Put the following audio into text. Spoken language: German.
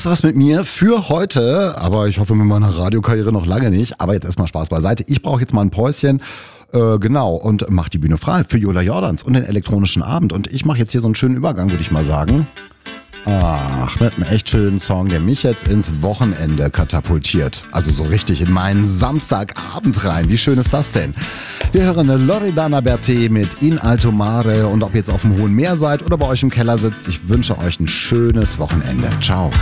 das war's mit mir für heute. Aber ich hoffe mit meiner Radiokarriere noch lange nicht. Aber jetzt erstmal Spaß beiseite. Ich brauche jetzt mal ein Päuschen. Genau, und mach die Bühne frei für Jola Jordans und den elektronischen Abend. Und ich mache jetzt hier so einen schönen Übergang, würde ich mal sagen. Ach, mit einem echt schönen Song, der mich jetzt ins Wochenende katapultiert. Also so richtig in meinen Samstagabend rein. Wie schön ist das denn? Wir hören Loredana Berté mit In Alto Mare. Und ob ihr jetzt auf dem hohen Meer seid oder bei euch im Keller sitzt, ich wünsche euch ein schönes Wochenende. Ciao.